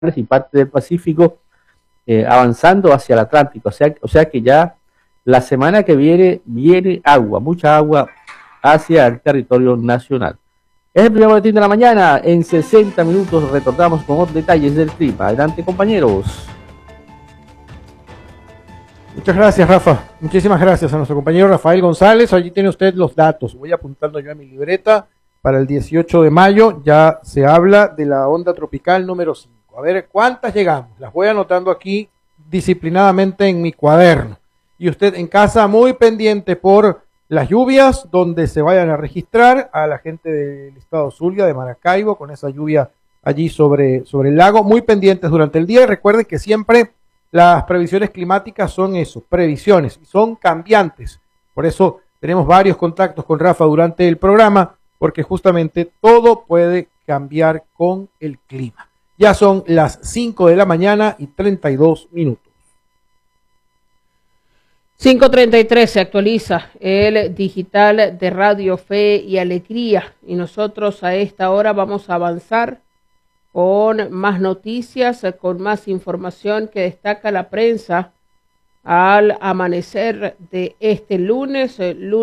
y parte del Pacífico, avanzando hacia el Atlántico. O sea que ya la semana que viene agua, mucha agua hacia el territorio nacional. Es el primer boletín de la mañana. En 60 minutos retornamos con otros detalles del clima. Adelante, compañeros. Muchas gracias, Rafa. Muchísimas gracias a nuestro compañero Rafael González. Allí tiene usted los datos. Voy apuntando yo a mi libreta. Para el 18 de mayo ya se habla de la onda tropical número 5. A ver, ¿cuántas llegamos? Las voy anotando aquí disciplinadamente en mi cuaderno. Y usted en casa muy pendiente por las lluvias donde se vayan a registrar, a la gente del estado Zulia, de Maracaibo, con esa lluvia allí sobre el lago. Muy pendientes durante el día. Recuerden que siempre las previsiones climáticas son eso, previsiones, y son cambiantes. Por eso tenemos varios contactos con Rafa durante el programa, porque justamente todo puede cambiar con el clima. Ya son las 5 de la mañana y 32 minutos. 5:33 se actualiza el digital de Radio Fe y Alegría, y nosotros a esta hora vamos a avanzar con más noticias, con más información que destaca la prensa al amanecer de este lunes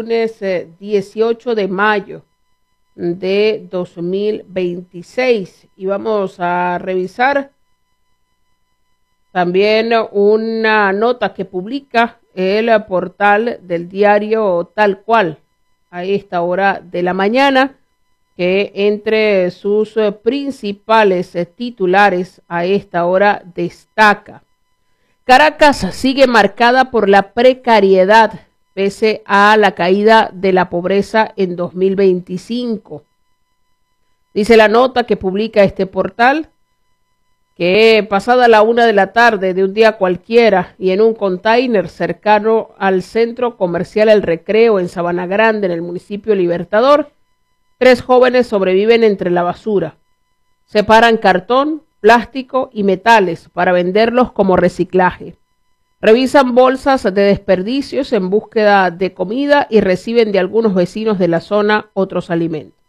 18 de mayo de 2026. Y vamos a revisar también una nota que publica el portal del diario Tal Cual a esta hora de la mañana, que entre sus principales titulares a esta hora destaca: Caracas sigue marcada por la precariedad pese a la caída de la pobreza en 2025. Dice la nota que publica este portal que pasada la 1 de la tarde de un día cualquiera y en un container cercano al centro comercial El Recreo en Sabana Grande, en el municipio Libertador, 3 jóvenes sobreviven entre la basura. Separan cartón, plástico y metales para venderlos como reciclaje. Revisan bolsas de desperdicios en búsqueda de comida y reciben de algunos vecinos de la zona otros alimentos.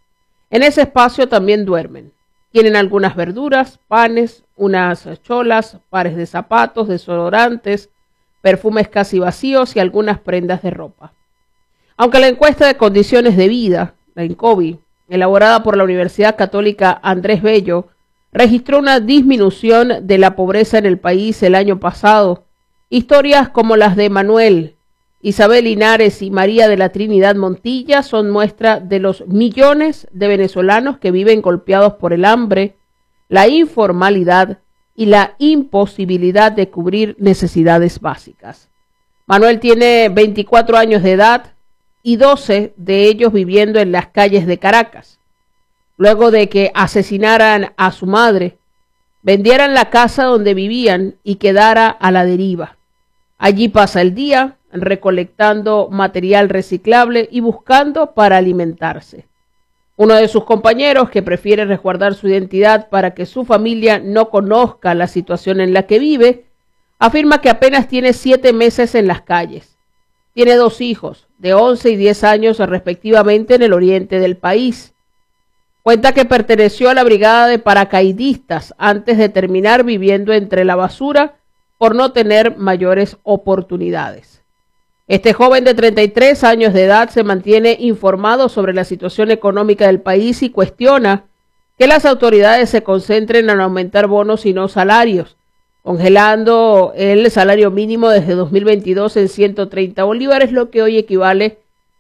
En ese espacio también duermen. Tienen algunas verduras, panes, unas cholas, pares de zapatos, desodorantes, perfumes casi vacíos y algunas prendas de ropa. Aunque la encuesta de condiciones de vida, la INCOVI, elaborada por la Universidad Católica Andrés Bello, registró una disminución de la pobreza en el país el año pasado, historias como las de Manuel, Isabel Linares y María de la Trinidad Montilla son muestra de los millones de venezolanos que viven golpeados por el hambre, la informalidad y la imposibilidad de cubrir necesidades básicas. Manuel tiene 24 años de edad y 12 de ellos viviendo en las calles de Caracas. Luego de que asesinaran a su madre, vendieran la casa donde vivían y quedara a la deriva. Allí pasa el día recolectando material reciclable y buscando para alimentarse. Uno de sus compañeros, que prefiere resguardar su identidad para que su familia no conozca la situación en la que vive, afirma que apenas tiene 7 meses en las calles. Tiene 2 hijos, de 11 y 10 años respectivamente, en el oriente del país. Cuenta que perteneció a la brigada de paracaidistas antes de terminar viviendo entre la basura por no tener mayores oportunidades. Este joven de 33 años de edad se mantiene informado sobre la situación económica del país y cuestiona que las autoridades se concentren en aumentar bonos y no salarios, congelando el salario mínimo desde 2022 en 130 bolívares, lo que hoy equivale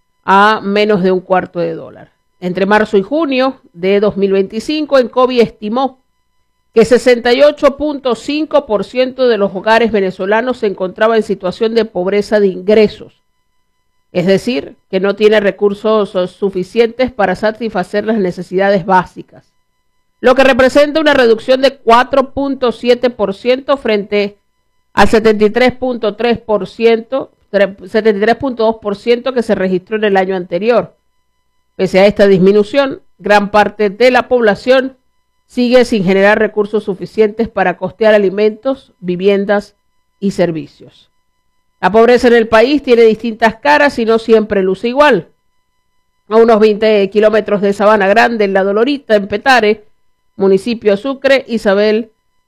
a menos de $0.25. Entre marzo y junio de 2025, ENCOVI estimó que 68.5% de los hogares venezolanos se encontraba en situación de pobreza de ingresos, es decir, que no tiene recursos suficientes para satisfacer las necesidades básicas, lo que representa una reducción de 4.7% frente al 73.2% que se registró en el año anterior. Pese a esta disminución, gran parte de la población sigue sin generar recursos suficientes para costear alimentos, viviendas y servicios. La pobreza en el país tiene distintas caras y no siempre luce igual. A unos 20 kilómetros de Sabana Grande, en La Dolorita, en Petare, municipio Sucre, Isabel